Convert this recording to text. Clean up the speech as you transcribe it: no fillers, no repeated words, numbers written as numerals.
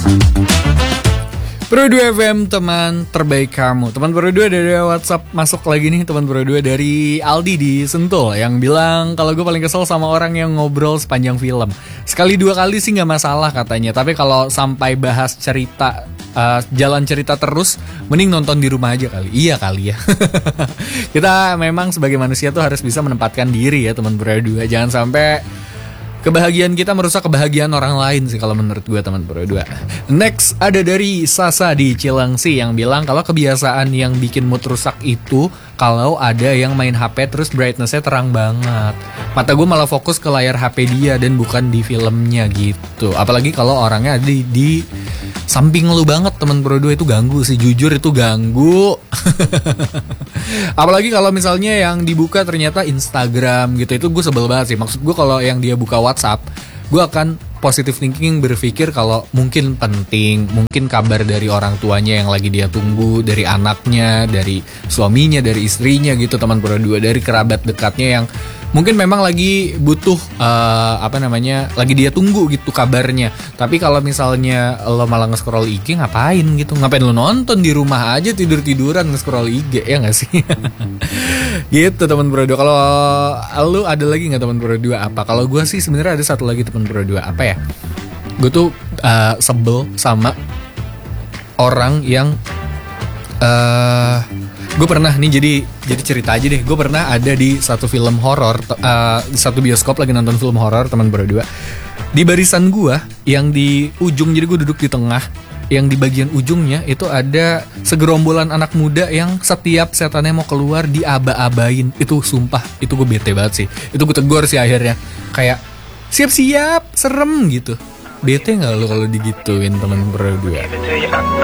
Pro 2 FM, teman terbaik kamu. Teman Pro 2 dari WhatsApp masuk lagi nih. Teman Pro 2 dari Aldi di Sentul yang bilang kalau gue paling kesel sama orang yang ngobrol sepanjang film. Sekali dua kali sih gak masalah katanya, tapi kalau sampai bahas cerita, jalan cerita terus, mending nonton di rumah aja kali. Iya kali ya. Kita memang sebagai manusia tuh harus bisa menempatkan diri ya teman Pro 2. Jangan sampai kebahagiaan kita merusak kebahagiaan orang lain sih kalau menurut gue teman Pro 2. Next ada dari Sasa di Cilengsi yang bilang kalau kebiasaan yang bikin mood rusak itu kalau ada yang main HP terus brightness-nya terang banget. Mata gue malah fokus ke layar HP dia dan bukan di filmnya gitu. Apalagi kalau orangnya ada di samping lu banget teman Pro 2, itu ganggu sih, jujur itu ganggu. Apalagi kalau misalnya yang dibuka ternyata Instagram gitu, itu gue sebel banget sih. Maksud gue kalau yang dia buka WhatsApp, gue akan positive thinking, berpikir kalau mungkin penting, mungkin kabar dari orang tuanya yang lagi dia tunggu, dari anaknya, dari suaminya, dari istrinya gitu teman Pro 2, dari kerabat dekatnya yang mungkin memang lagi butuh lagi dia tunggu gitu kabarnya. Tapi kalau misalnya lo malah nge-scroll IG, ngapain gitu? Ngapain lo nonton di rumah aja tidur-tiduran nge-scroll IG, ya gak sih? Gitu teman Pro 2. Kalau lo ada lagi gak teman Pro 2 apa? Kalau gue sih sebenarnya ada satu lagi teman Pro 2, apa ya? Gue tuh sebel sama orang yang gue pernah nih, jadi cerita aja deh. Gue pernah ada di satu film horor, satu bioskop lagi nonton film horor teman Pro 2. Di barisan gue yang di ujung, jadi gue duduk di tengah, yang di bagian ujungnya itu ada segerombolan anak muda yang setiap setannya mau keluar diaba-abain. Itu sumpah, itu gue bete banget sih. Itu gue tegur sih akhirnya, kayak siap-siap serem gitu. Bete nggak lo kalau digituin teman Pro 2?